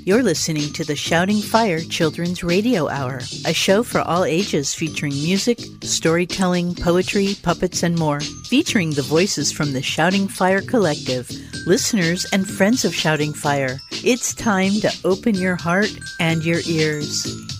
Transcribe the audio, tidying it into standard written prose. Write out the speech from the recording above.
You're listening to the Shouting Fire Children's Radio Hour, a show for all ages featuring music, storytelling, poetry, puppets, and more. Featuring the voices from the Shouting Fire Collective, listeners, and friends of Shouting Fire. It's time to open your heart and your ears.